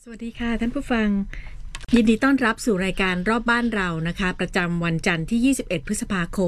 สวัสดีค่ะท่านผู้ฟังยินดีต้อนรับสู่รายการรอบบ้านเรานะคะประจำวันจันทร์ที่ 21 พฤษภาคม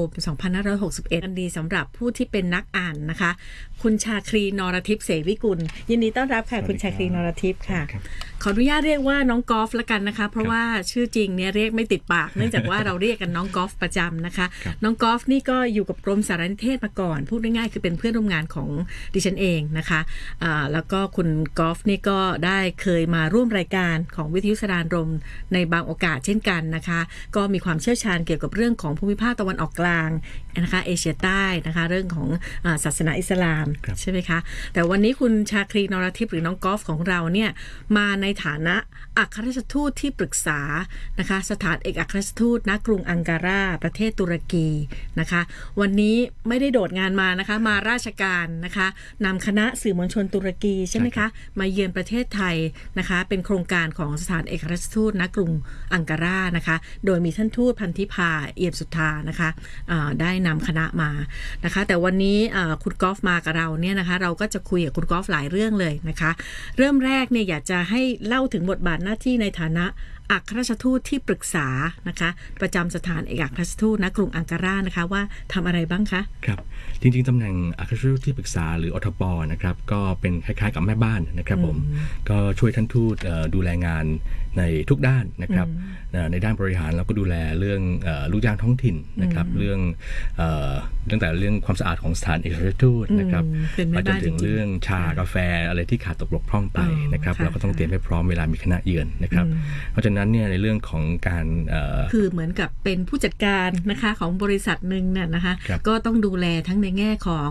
2561อันดีสำหรับผู้ที่เป็นนักอ่านนะคะคุณชาครีนรทิพย์เสวิกุลยินดีต้อนรับค่ะคุณชาครีนรทิพย์ค่ะขออนุญาตเรียกว่าน้องกอล์ฟละกันนะคะเพราะว่าชื่อจริงเนี่ยเรียกไม่ติดปากเนื่องจากว่าเราเรียกกันน้องกอล์ฟประจำนะคะน้องกอล์ฟนี่ก็อยู่กับกรมสารนิเทศมาก่อนพูดง่ายๆคือเป็นเพื่อนร่วมงานของดิฉันเองนะคะแล้วก็คุณกอล์ฟนี่ก็ได้เคยมาร่วมรายการของวิทยุสรานรมในบางโอกาสเช่นกันนะคะก็มีความเชี่ยวชาญเกี่ยวกับเรื่องของภูมิภาคตะวันออกกลางนะคะเอเชียใต้นะคะเรื่องของศาสนาอิสลามใช่ไหมคะแต่วันนี้คุณชาครีนรทิพย์หรือน้องกอล์ฟของเราเนี่ยมาในฐานะอัครราชทูตที่ปรึกษานะคะสถานเอกอัครราชทูตณกรุงอังการาประเทศตุรกีนะคะวันนี้ไม่ได้โดดงานมานะคะมาราชการนะคะนำคณะสื่อมวลชนตุรกีใช่ไหมคะมาเยือนประเทศไทยนะคะเป็นโครงการของสถานเอกอัครราชทูตณกรุงอังการานะคะโดยมีท่านทูตพันธิพาเอี่ยมสุทธานะคะได้นำคณะมานะคะแต่วันนี้คุณกอล์ฟมากับเราเนี่ยนะคะเราก็จะคุยกับคุณกอล์ฟหลายเรื่องเลยนะคะเริ่มแรกเนี่ยอยากจะให้เล่าถึงบทบาทหน้าที่ในฐานะอัครราชทูตที่ปรึกษานะคะประจำสถานเอกอัครราชทูตณกรุงอังการานะคะว่าทำอะไรบ้างคะครับจริงๆตำแหน่งอัครราชทูตที่ปรึกษาหรืออทปนะครับก็เป็นคล้ายๆกับแม่บ้านนะครับผมก็ช่วยท่านทูตดูแลงานในทุกด้านนะครับในด้านบริหารเราก็ดูแลเรื่องลูกจ้างท้องถิ่นนะครับเรื่องตั้งแต่เรื่องความสะอาดของสถานเอกอัครราชทูตนะครับมาจนถึงเรื่องชากาแฟอะไรที่ขาดตกบกพร่องไปนะครับเราก็ต้องเตรียมให้พร้อมเวลามีคณะเยือนนะครับเพราะฉะนั้นเนี่ยในเรื่องของการคือเหมือนกับเป็นผู้จัดการนะคะของบริษัทหนึ่งเนี่ยนะคะก็ต้องดูแลทั้งในแง่ของ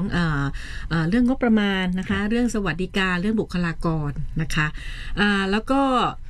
เรื่องงบประมาณนะคะเรื่องสวัสดิการเรื่องบุคลากรนะคะแล้วก็